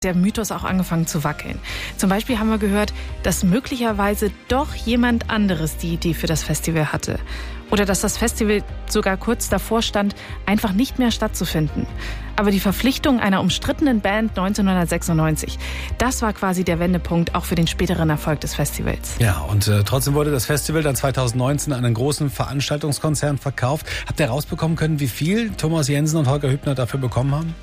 der Mythos auch angefangen zu wackeln. Zum Beispiel haben wir gehört, dass möglicherweise doch jemand anderes die Idee für das Festival hatte. Oder dass das Festival sogar kurz davor stand, einfach nicht mehr stattzufinden. Aber die Verpflichtung einer umstrittenen Band 1996, das war quasi der Wendepunkt auch für den späteren Erfolg des Festivals. Ja, und trotzdem wurde das Festival dann 2019 an einen großen Veranstaltungskonzern verkauft. Habt ihr rausbekommen können, wie viel Thomas Jensen und Holger Hübner dafür bekommen haben?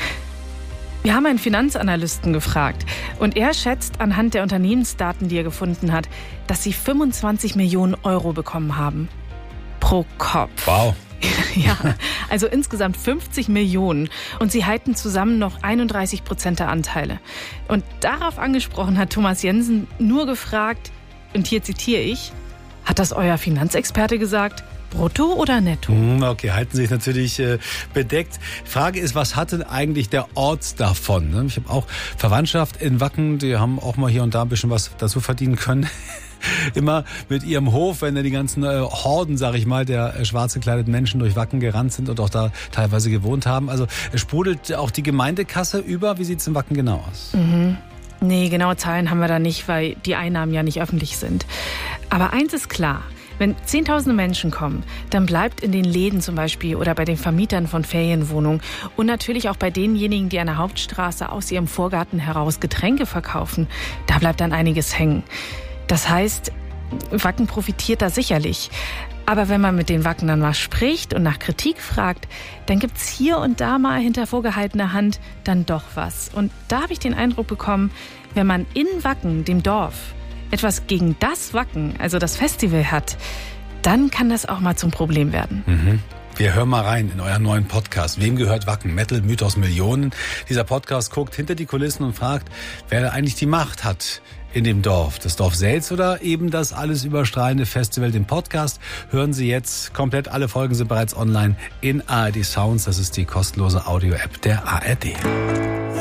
Wir haben einen Finanzanalysten gefragt und er schätzt anhand der Unternehmensdaten, die er gefunden hat, dass sie 25 Millionen Euro bekommen haben. Pro Kopf. Wow. Ja, also insgesamt 50 Millionen. Und sie halten zusammen noch 31% der Anteile. Und darauf angesprochen hat Thomas Jensen nur gefragt, und hier zitiere ich, hat das euer Finanzexperte gesagt? Brutto oder netto? Okay, halten sich natürlich bedeckt. Frage ist, was hat denn eigentlich der Ort davon? Ich habe auch Verwandtschaft in Wacken, die haben auch mal hier und da ein bisschen was dazu verdienen können. Immer mit ihrem Hof, wenn da die ganzen Horden, sag ich mal, der schwarz gekleideten Menschen durch Wacken gerannt sind und auch da teilweise gewohnt haben. Also es sprudelt auch die Gemeindekasse über. Wie sieht es in Wacken genau aus? Nee, genaue Zahlen haben wir da nicht, weil die Einnahmen ja nicht öffentlich sind. Aber eins ist klar. Wenn Zehntausende Menschen kommen, dann bleibt in den Läden zum Beispiel oder bei den Vermietern von Ferienwohnungen und natürlich auch bei denjenigen, die an der Hauptstraße aus ihrem Vorgarten heraus Getränke verkaufen, da bleibt dann einiges hängen. Das heißt, Wacken profitiert da sicherlich. Aber wenn man mit den Wackenern mal spricht und nach Kritik fragt, dann gibt's hier und da mal hinter vorgehaltener Hand dann doch was. Und da habe ich den Eindruck bekommen, wenn man in Wacken, dem Dorf, etwas gegen das Wacken, also das Festival hat, dann kann das auch mal zum Problem werden. Wir hören mal rein in euren neuen Podcast. Wem gehört Wacken? Metal, Mythos, Millionen. Dieser Podcast guckt hinter die Kulissen und fragt, wer eigentlich die Macht hat in dem Dorf. Das Dorf selbst oder eben das alles überstrahlende Festival. Den Podcast hören Sie jetzt komplett. Alle Folgen sind bereits online in ARD Sounds. Das ist die kostenlose Audio-App der ARD.